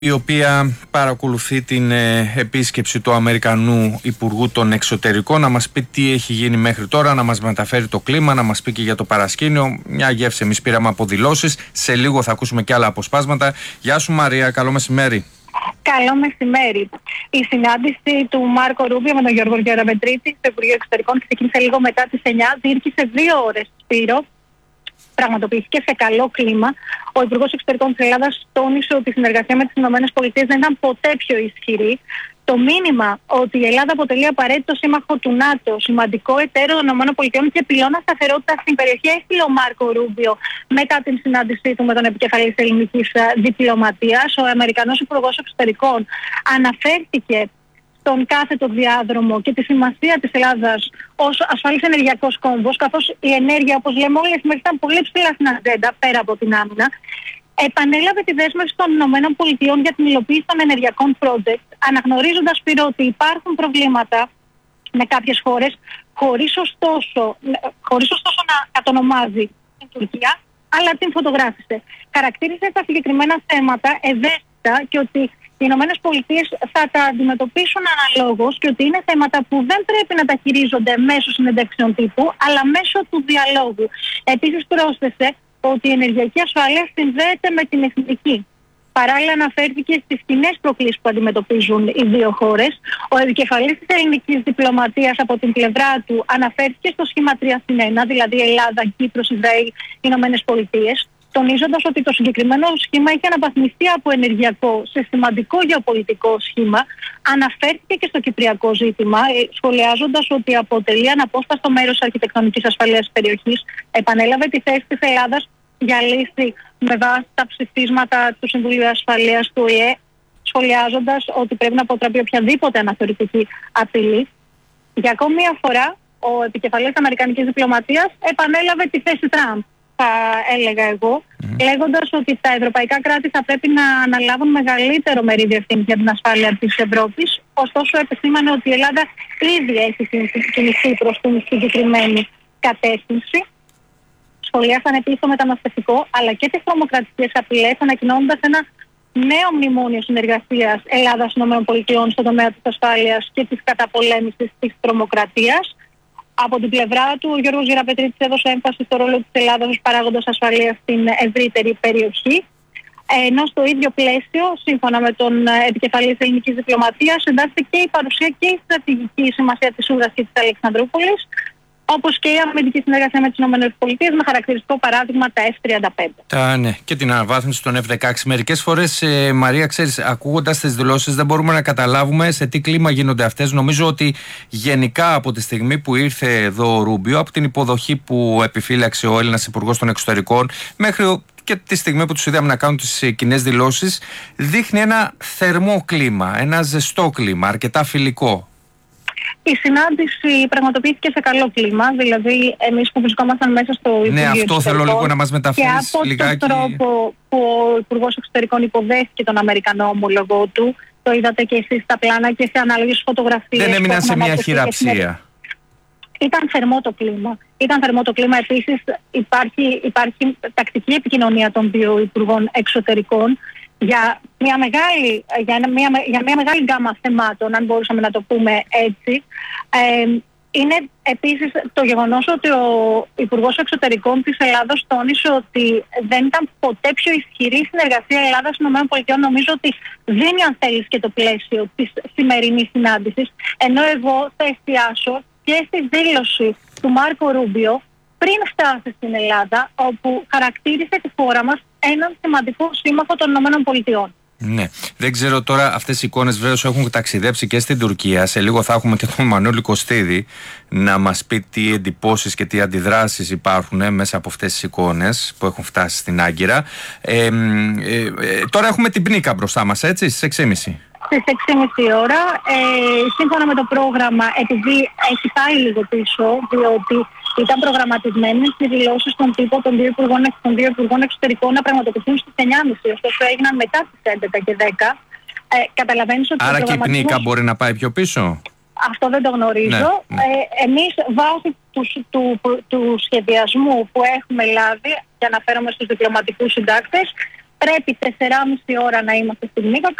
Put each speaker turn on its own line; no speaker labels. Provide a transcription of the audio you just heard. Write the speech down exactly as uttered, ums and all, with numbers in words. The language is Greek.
η οποία παρακολουθεί την ε, επίσκεψη του Αμερικανού Υπουργού των Εξωτερικών, να μας πει τι έχει γίνει μέχρι τώρα, να μας μεταφέρει το κλίμα, να μας πει και για το παρασκήνιο. Μια γεύση εμείς πήραμε από δηλώσεις. Σε λίγο θα ακούσουμε και άλλα αποσπάσματα. Γεια σου Μαρία, καλό μεσημέρι.
Καλό μεσημέρι. Η συνάντηση του Μάρκο Ρούμπιο με τον Γιώργο Γεραπετρίτη στο Υπουργείο Εξωτερικών ξεκίνησε λίγο μετά τις εννιά, διήρκησε δύο ώρες, Σπύρο. Πραγματοποιήθηκε σε καλό κλίμα. Ο Υπουργός Εξωτερικών της Ελλάδας τόνισε ότι η συνεργασία με τις ΗΠΑ δεν ήταν ποτέ πιο ισχυρή. Το μήνυμα ότι η Ελλάδα αποτελεί απαραίτητο σύμμαχο του ΝΑΤΟ, σημαντικό εταίρο των ΗΠΑ και πυλώνα σταθερότητα στην περιοχή, έστειλε ο Μάρκο Ρούμπιο μετά την συνάντησή του με τον επικεφαλής της ελληνικής διπλωματίας. Ο Αμερικανός Υπουργός Εξωτερικών αναφέρθηκε στον κάθετο διάδρομο και τη σημασία της Ελλάδας ως ασφαλής ενεργειακός κόμβος, καθώς η ενέργεια, όπως λέμε, όλες τις μέρες ήταν πολύ ψηλά στην ατζέντα, πέρα από την άμυνα. Επανέλαβε τη δέσμευση των ΗΠΑ για την υλοποίηση των ενεργειακών project, αναγνωρίζοντας, Σπύρο, ότι υπάρχουν προβλήματα με κάποιες χώρες, χωρίς ωστόσο, χωρίς ωστόσο να κατονομάζει την Τουρκία, αλλά την φωτογράφησε. Χαρακτήρισε τα συγκεκριμένα θέματα ευαίσθητα και ότι οι Ηνωμένες Πολιτείες θα τα αντιμετωπίσουν αναλόγως και ότι είναι θέματα που δεν πρέπει να τα χειρίζονται μέσω συνεντεύξεων τύπου, αλλά μέσω του διαλόγου. Επίσης πρόσθεσε ότι η ενεργειακή ασφάλεια συνδέεται με την εθνική. Παράλληλα αναφέρθηκε στις κοινές προκλήσεις που αντιμετωπίζουν οι δύο χώρες. Ο επικεφαλής της ελληνικής διπλωματίας από την πλευρά του αναφέρθηκε στο σχήμα τρία συν ένα, δηλαδή Ελλάδα, Κύπρος, Ισραήλ, Ηνωμένες Πολιτείες, τονίζοντας ότι το συγκεκριμένο σχήμα έχει αναβαθμιστεί από ενεργειακό σε σημαντικό γεωπολιτικό σχήμα. Αναφέρθηκε και στο κυπριακό ζήτημα, σχολιάζοντας ότι αποτελεί αναπόσπαστο μέρος της αρχιτεκτονικής ασφαλείας της περιοχής. Επανέλαβε τη θέση της Ελλάδας για λύση με βάση τα ψηφίσματα του Συμβουλίου Ασφαλείας του Ο Ε Ε, σχολιάζοντας ότι πρέπει να αποτραπεί οποιαδήποτε αναθεωρητική απειλή. Για ακόμη μια φορά, ο επικεφαλής της Αμερικανικής διπλωματίας επανέλαβε τη θέση Τραμπ, θα έλεγα εγώ, mm. λέγοντας ότι τα ευρωπαϊκά κράτη θα πρέπει να αναλάβουν μεγαλύτερο μερίδιο ευθύνης για την ασφάλεια της Ευρώπης. Ωστόσο, επισήμανε ότι η Ελλάδα ήδη έχει κινηθεί προς την συγκεκριμένη κατεύθυνση. Σχολιάσαν επίσης το μεταναστευτικό αλλά και τις τρομοκρατικές απειλές, ανακοινώνοντας ένα νέο μνημόνιο συνεργασίας Ελλάδας-ΗΠΑ στον τομέα της ασφάλειας και της καταπολέμησης της τρομοκρατίας. Από την πλευρά του, ο Γιώργος Γεραπετρίτης έδωσε έμφαση στο ρόλο της Ελλάδας ως παράγοντας ασφαλείας στην ευρύτερη περιοχή. Ενώ στο ίδιο πλαίσιο, σύμφωνα με τον επικεφαλής της ελληνικής διπλωματίας, εντάσσεται και η παρουσία και η στρατηγική σημασία της Ούδρας και της Αλεξανδρούπολης, όπως και η αμυντική συνεργασία με τις ΗΠΑ, με χαρακτηριστικό παράδειγμα τα εφ τριάντα πέντε.
Τα, ναι, και την αναβάθμιση των εφ δεκαέξι. Μερικές φορές, ε, Μαρία, ξέρεις, ακούγοντας τις δηλώσεις, δεν μπορούμε να καταλάβουμε σε τι κλίμα γίνονται αυτές. Νομίζω ότι γενικά από τη στιγμή που ήρθε εδώ ο Ρούμπιο, από την υποδοχή που επιφύλαξε ο Έλληνας Υπουργός των Εξωτερικών, μέχρι και τη στιγμή που τους είδαμε να κάνουν τις κοινές δηλώσεις, δείχνει ένα θερμό κλίμα, ένα ζεστό κλίμα, αρκετά φιλικό.
Η συνάντηση πραγματοποιήθηκε σε καλό κλίμα, δηλαδή εμείς που βρισκόμασταν μέσα στο Υπουργείο
Ναι, αυτό θέλω λίγο να μας μεταφέρεις
και από
λιγάκι.
τον τρόπο που ο Υπουργός Εξωτερικών υποδέχθηκε τον Αμερικανό ομολογό του, το είδατε και εσείς στα πλάνα και σε ανάλογες φωτογραφίες.
Δεν έμειναν σε μια χειραψία.
Ήταν θερμό το κλίμα. Ήταν θερμό το κλίμα. Επίσης υπάρχει, υπάρχει τακτική επικοινωνία των δύο Υπουργών Εξωτερικών για μια μεγάλη, για μια, για μια μεγάλη γκάμα θεμάτων, αν μπορούσαμε να το πούμε έτσι. Ε, είναι επίσης το γεγονός ότι ο Υπουργός Εξωτερικών της Ελλάδος τόνισε ότι δεν ήταν ποτέ πιο ισχυρή η συνεργασία Ελλάδας-ΗΠΑ. Νομίζω ότι δίνει, αν θέλεις, και το πλαίσιο της σημερινής συνάντησης. Ενώ εγώ θα εστιάσω και στη δήλωση του Μάρκο Ρούμπιο πριν φτάσει στην Ελλάδα, όπου χαρακτήρισε τη χώρα μας έναν σημαντικό σύμμαχο των ΗΠΑ.
Ναι. Δεν ξέρω τώρα, αυτές οι εικόνες βέβαια έχουν ταξιδέψει και στην Τουρκία. Σε λίγο θα έχουμε και τον Μανώλη Κωστίδη να μας πει τι εντυπώσεις και τι αντιδράσεις υπάρχουν ε, μέσα από αυτές τις εικόνες που έχουν φτάσει στην Άγκυρα. Ε, ε, ε, τώρα έχουμε την Πνίκα μπροστά μας, έτσι, στις έξι και μισή.
Στις έξι και μισή ώρα, ε, σύμφωνα με το πρόγραμμα, επειδή έχει πάει λίγο πίσω, διότι ήταν προγραμματισμένες οι δηλώσεις των τύπων των δύο υπουργών, των δύο υπουργών εξωτερικών να πραγματοποιηθούν στις εννιά και μισή, ωστόσο έγιναν μετά τις έντεκα και δέκα. Ε, καταλαβαίνεις ότι.
Άρα και η Πνίκα μπορεί να πάει πιο πίσω.
Αυτό δεν το γνωρίζω.
Ναι, ναι.
Ε, εμείς βάσει του, του, του, του σχεδιασμού που έχουμε λάβει, για να φέρουμε στους διπλωματικούς συντάκτες, πρέπει τεσσεράμιση ώρα να είμαστε στη Μύκονο.